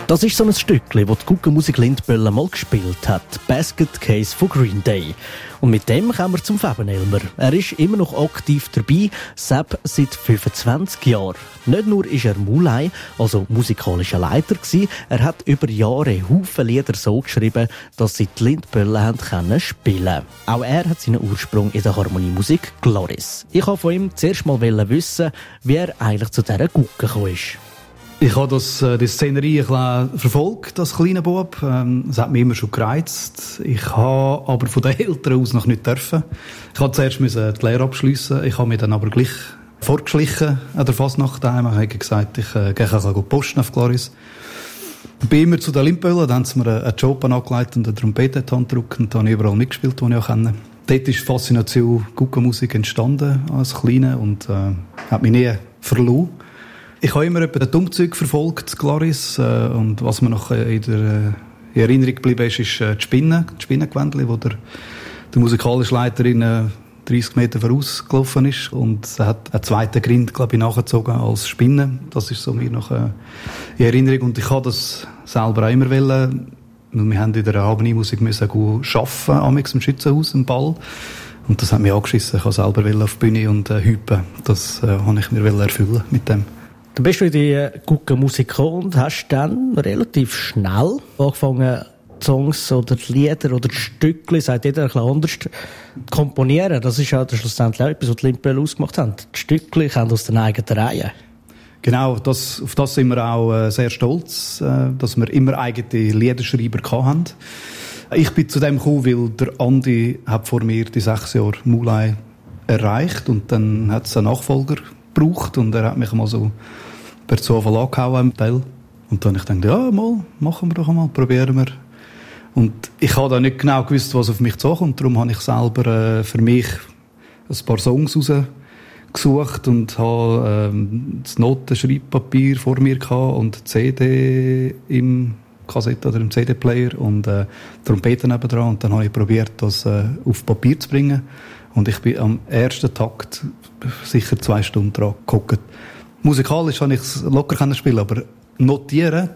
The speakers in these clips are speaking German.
Das ist so ein Stückchen, das die Guggenmusik Lindböller mal gespielt hat. Basket Case von Green Day. Und mit dem kommen wir zum Fabian Elmer. Er ist immer noch aktiv dabei, seit 25 Jahren. Nicht nur ist er Mulai, also musikalischer Leiter gewesen, er hat über Jahre Haufen Lieder so geschrieben, dass sie die Lindböller können spielen. Auch er hat seinen Ursprung in der Harmoniemusik Gloris. Ich wollte von ihm zuerst mal wissen, wie er eigentlich zu dieser Gugge gekommen ist. Ich habe die Szenerie ein bisschen verfolgt als kleiner Bub. Es hat mich immer schon gereizt. Ich habe aber von den Eltern aus noch nicht dürfen. Ich musste zuerst die Lehre abschliessen. Ich habe mich dann aber gleich vorgeschlichen an der Fasnacht daheim. Ich habe gesagt, ich gehe ein bisschen posten auf Gloris. Ich bin immer zu den Lindböller, dann haben sie mir einen Job angelegt und eine Trompete in die Hand gedrückt und da habe ich überall mitgespielt, wo ich auch kenne. Dort ist die Faszination Guggenmusik entstanden als Kleiner und hat mich nie verloren. Ich habe immer den Umzug verfolgt, Gloris, und was mir noch in Erinnerung geblieben ist die Spinnengewändchen, wo der musikalische Leiterin 30 Meter vorausgelaufen ist und er hat einen zweiten Grind, glaube ich, nachgezogen als Spinne. Das ist so mir noch in Erinnerung und ich habe das selber auch immer wollen. Wir haben in der Harmoniemusik arbeiten, amigs im Schützenhaus, im Ball. Und das hat mich angeschissen. Ich wollte selber auf die Bühne und hypen. Das wollte ich mir erfüllen mit dem. Du bist in die Guggenmusik gekommen und hast dann relativ schnell angefangen, Songs oder Lieder oder Stückchen, sagt jeder ein bisschen anders, zu komponieren. Das ist ja schlussendlich auch etwas, was die Lindböller ausgemacht haben. Die Stückchen kommen aus den eigenen Reihen. Genau, auf das sind wir auch sehr stolz, dass wir immer eigene Liederschreiber hatten. Ich bin zu dem gekommen, weil der Andi hat vor mir die 6 Jahre Mulai erreicht und dann hat es einen Nachfolger gebraucht und er hat mich mal so per Zufall angehauen im Teil. Und dann habe ich gedacht, ja, machen wir doch einmal, probieren wir. Und ich habe da nicht genau gewusst, was auf mich zukommt. Darum habe ich selber für mich ein paar Songs rausgesucht und habe das Notenschreibpapier vor mir gehabt und die CD im Kassette oder im CD-Player und Trompeten nebendran. Und dann habe ich probiert, das auf Papier zu bringen. Und ich bin am ersten Takt sicher 2 Stunden dran geguckt. Musikalisch konnte ich es locker spielen, aber notieren,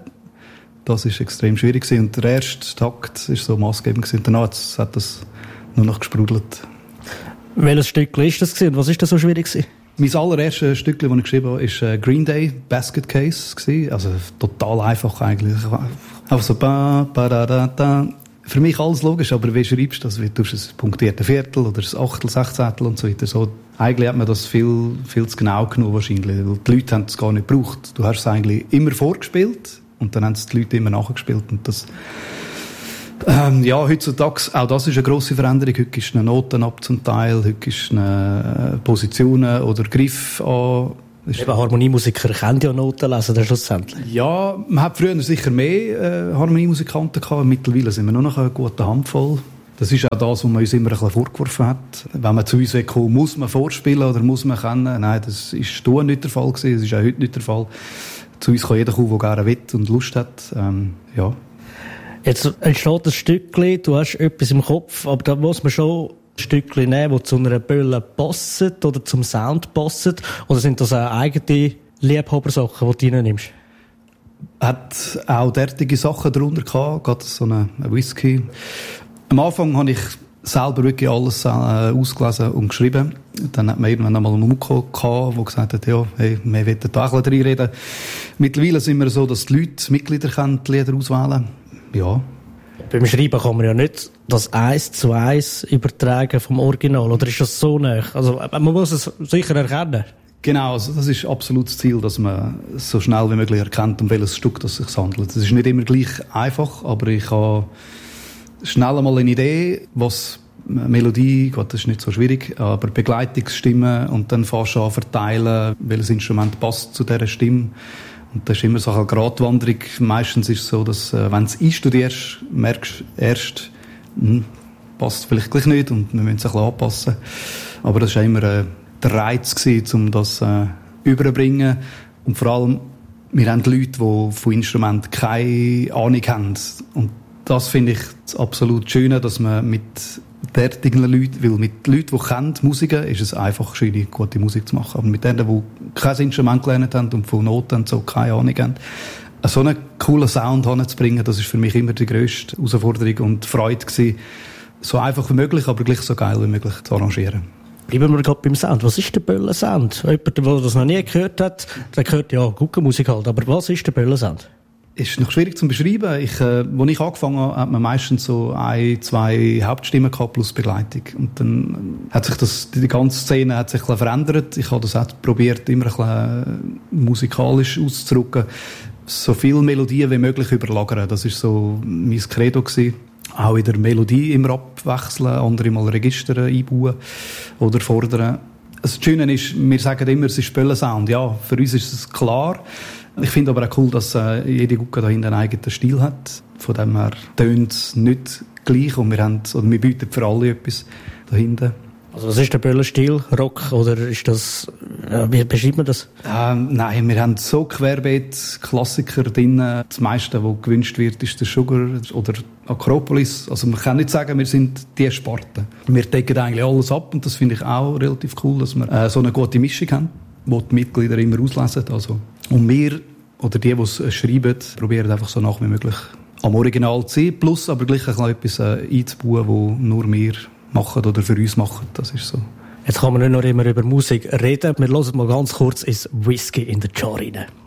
das war extrem schwierig gewesen. Und der erste Takt war so maßgebend gewesen. Danach hat das nur noch gesprudelt. Welches Stück war das und was war das so schwierig gewesen? Mein allererstes Stück, das ich geschrieben habe, war Green Day, Basket Case gewesen. Also total einfach eigentlich. Einfach so ba-da-da-da. Für mich alles logisch, aber wie schreibst du das? Wie tust du ein punktiertes Viertel oder ein Achtel, Sechzehntel und so weiter? So, eigentlich hat man das viel zu genau genommen wahrscheinlich. Weil die Leute haben es gar nicht gebraucht. Du hast es eigentlich immer vorgespielt und dann haben es die Leute immer nachgespielt. Und das, heutzutage, auch das ist eine grosse Veränderung. Heute ist eine Noten ab zum Teil, heute ist eine Positionen oder Griff an. Eben, Harmoniemusiker können ja Noten lesen, dann schlussendlich. Ja, man hat früher sicher mehr Harmoniemusikanten gehabt. Mittlerweile sind wir nur noch eine gute Handvoll. Das ist auch das, was man uns immer ein bisschen vorgeworfen hat. Wenn man zu uns kommt, muss man vorspielen oder muss man kennen. Nein, das ist da nicht der Fall gewesen. Das ist auch heute nicht der Fall. Zu uns kann jeder kommen, der gerne will und Lust hat. Ja. Jetzt entsteht ein Stückchen, du hast etwas im Kopf, aber da muss man schon Stückchen nehmen, die zu einer Bölle passen oder zum Sound passen? Oder sind das auch eigene Liebhabersachen, die du reinnimmst? Hat auch derartige Sachen darunter gehabt, gerade so einen Whisky. Am Anfang habe ich selber wirklich alles ausgelesen und geschrieben. Dann hat man irgendwann einmal einen Muko gehabt, der gesagt hat, ja, hey, wir wollen da auch reinreden. Mittlerweile sind wir so, dass die Leute, Mitglieder können, die Lieder auswählen. Ja. Beim Schreiben kann man ja nicht das 1:1 übertragen vom Original, oder ist das so nah? Also, man muss es sicher erkennen. Genau, also das ist absolut das Ziel, dass man so schnell wie möglich erkennt, um welches Stück es sich handelt. Das ist nicht immer gleich einfach, aber ich habe schnell einmal eine Idee, was Melodie, Gott, das ist nicht so schwierig, aber Begleitungsstimmen und dann fährst du an verteilen, welches Instrument passt zu dieser Stimme. Und das ist immer so eine Gratwanderung. Meistens ist es so, dass, wenn du es einstudierst, merkst du erst, passt vielleicht gleich nicht und wir müssen es ein bisschen anpassen. Aber das war immer der Reiz gewesen, um das überzubringen. Und vor allem, wir haben Leute, die von Instrumenten keine Ahnung haben. Und das finde ich das absolut Schöne, dass man mit derartigen Leuten, weil mit Leuten, die kennen Musiken, ist es einfach schwierig, gute Musik zu machen. Aber mit denen, die kein Instrument gelernt haben und von Noten und so keine Ahnung haben, so einen coolen Sound hinzubringen, das ist für mich immer die grösste Herausforderung und Freude gewesen, so einfach wie möglich, aber gleich so geil wie möglich zu arrangieren. Bleiben wir gerade beim Sound. Was ist der Böllen-Sound? Jemand, der das noch nie gehört hat, der hört ja Guckenmusik halt, aber was ist der Böllen-Sound? Ist noch schwierig zu beschreiben. Als ich angefangen habe, hat man meistens so 1-2 Hauptstimmen gehabt plus Begleitung. Und dann hat sich die ganze Szene hat sich ein bisschen verändert. Ich habe das auch probiert, immer ein bisschen musikalisch auszudrücken. So viele Melodien wie möglich überlagern. Das war so mein Credo gewesen. Auch in der Melodie immer abwechseln, andere mal Register einbauen oder fordern. Das Schöne ist, wir sagen immer, es ist Böllen-Sound. Ja, für uns ist es klar. Ich finde aber auch cool, dass jede Gucke da hinten einen eigenen Stil hat. Von dem her tönt es nicht gleich und wir bieten für alle etwas da hinten. Also was ist der Böllen-Stil? Rock oder ist das, wie beschreibt man das? Nein, wir haben so Querbeet-Klassiker drin. Das meiste, was gewünscht wird, ist der Sugar oder Akropolis. Also man kann nicht sagen, wir sind die Sparte. Wir decken eigentlich alles ab und das finde ich auch relativ cool, dass wir so eine gute Mischung haben, die Mitglieder immer auslesen. Also, und wir, oder die es schreiben, probieren einfach so nach wie möglich am Original zu sein, plus aber gleich etwas einzubauen, wo nur wir machen oder für uns machen. Das ist so. Jetzt kann man nicht nur immer über Musik reden. Wir hören mal ganz kurz ins Whisky in der Jar rein.